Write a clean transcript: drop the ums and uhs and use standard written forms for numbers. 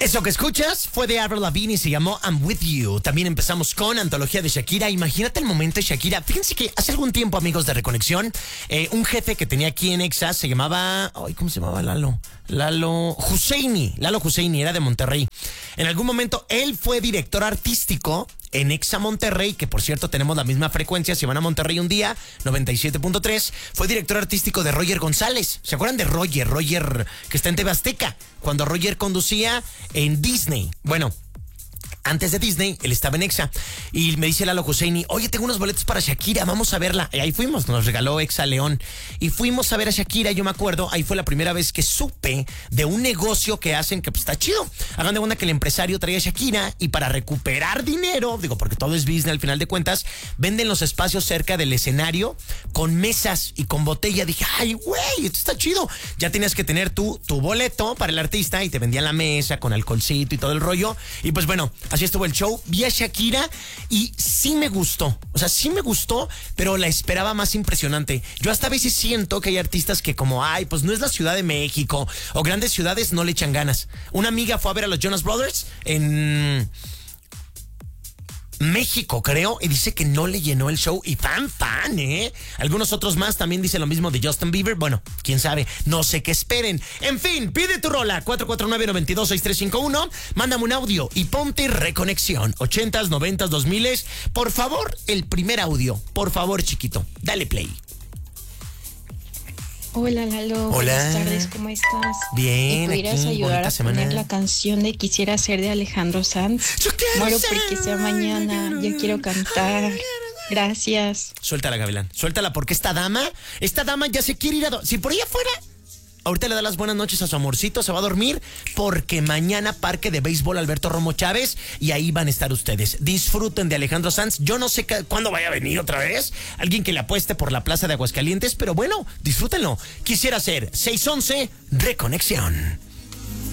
Eso que escuchas fue de Avril Lavigne y se llamó I'm With You. También empezamos con Antología de Shakira. Imagínate el momento de Shakira. Fíjense que hace algún tiempo, amigos de Reconexión, un jefe que tenía aquí en Exa se llamaba... ¿Cómo se llamaba? Lalo Husseini, era de Monterrey. En algún momento él fue director artístico en Exa Monterrey, que por cierto tenemos la misma frecuencia, si van a Monterrey un día, 97.3, fue director artístico de Roger González. ¿Se acuerdan de Roger? Roger, que está en TV Azteca, cuando Roger conducía en Disney. Bueno, antes de Disney, él estaba en Exa y me dice Lalo Husseini, oye, tengo unos boletos para Shakira, vamos a verla. Y ahí fuimos, nos regaló Exa León y fuimos a ver a Shakira. Yo me acuerdo, ahí fue la primera vez que supe de un negocio que hacen que pues está chido. Hagan de cuenta que el empresario traía a Shakira y para recuperar dinero, digo, porque todo es business al final de cuentas, venden los espacios cerca del escenario con mesas y con botella. Dije, ay, güey, esto está chido. Ya tenías que tener tu boleto para el artista y te vendían la mesa con alcoholcito y todo el rollo. Y pues bueno, así estuvo el show. Vi a Shakira y sí me gustó. O sea, sí me gustó, pero la esperaba más impresionante. Yo hasta a veces siento que hay artistas que como, ay, pues no es la Ciudad de México o grandes ciudades, no le echan ganas. Una amiga fue a ver a los Jonas Brothers en México, creo, y dice que no le llenó el show. Y fan, ¿eh? Algunos otros más también dicen lo mismo de Justin Bieber. Bueno, quién sabe, no sé qué esperen. En fin, pide tu rola, 449-926351. Mándame un audio y ponte Reconexión, 80s, 90s, 2000s. Por favor, el primer audio, por favor, chiquito, dale play. Hola Lalo, hola. Buenas tardes, ¿cómo estás? Bien, ¿Me pudieras aquí, ayudar a semana. poner la canción de Quisiera Ser de Alejandro Sanz? Muero porque sea mañana, ya quiero cantar. Gracias. Suéltala, Gavilán, suéltala porque esta dama ya se quiere ir a... Si por ella fuera... Ahorita le da las buenas noches a su amorcito, se va a dormir, porque mañana Parque de Béisbol Alberto Romo Chávez y ahí van a estar ustedes. Disfruten de Alejandro Sanz. Yo no sé cuándo vaya a venir otra vez, alguien que le apueste por la Plaza de Aguascalientes, pero bueno, disfrútenlo. Quisiera Ser, 611, Reconexión.